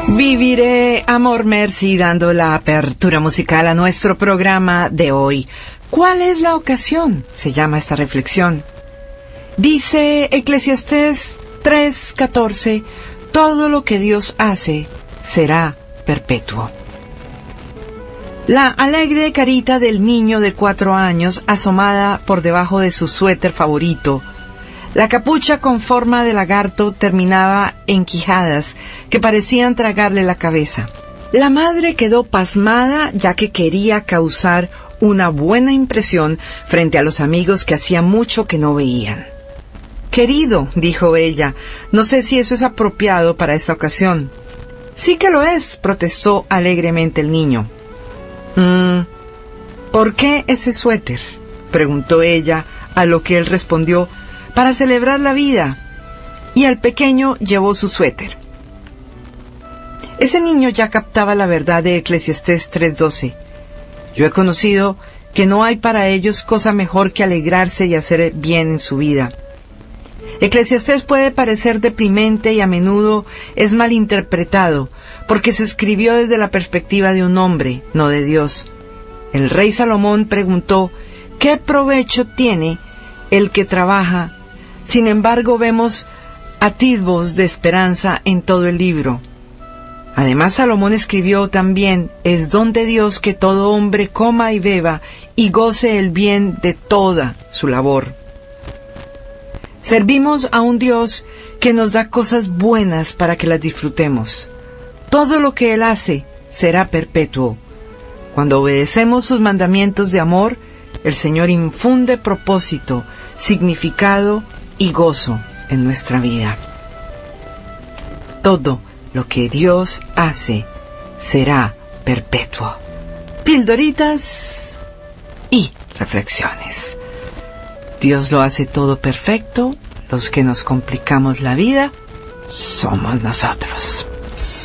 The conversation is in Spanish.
Viviré, Amor Mercy, dando la apertura musical a nuestro programa de hoy. ¿Cuál es la ocasión? Se llama esta reflexión. Dice Eclesiastés 3:14, todo lo que Dios hace será perpetuo. La alegre carita del niño de 4 años asomada por debajo de su suéter favorito. La capucha con forma de lagarto terminaba en quijadas que parecían tragarle la cabeza. La madre quedó pasmada ya que quería causar una buena impresión frente a los amigos que hacía mucho que no veían. «Querido», dijo ella, «no sé si eso es apropiado para esta ocasión». «Sí que lo es», protestó alegremente el niño. «¿Por qué ese suéter?», preguntó ella, a lo que él respondió, «para celebrar la vida». Y el pequeño llevó su suéter. Ese niño ya captaba la verdad de Eclesiastés 3:12. Yo he conocido que no hay para ellos cosa mejor que alegrarse y hacer bien en su vida. Eclesiastés puede parecer deprimente y a menudo es malinterpretado, porque se escribió desde la perspectiva de un hombre, no de Dios. El rey Salomón preguntó, ¿qué provecho tiene el que trabaja? Sin embargo, vemos atisbos de esperanza en todo el libro. Además, Salomón escribió también, es don de Dios que todo hombre coma y beba y goce el bien de toda su labor. Servimos a un Dios que nos da cosas buenas para que las disfrutemos. Todo lo que Él hace será perpetuo. Cuando obedecemos sus mandamientos de amor, el Señor infunde propósito, significado y gozo en nuestra vida. Todo lo que Dios hace será perpetuo. Pildoritas y reflexiones. Dios lo hace todo perfecto. Los que nos complicamos la vida somos nosotros.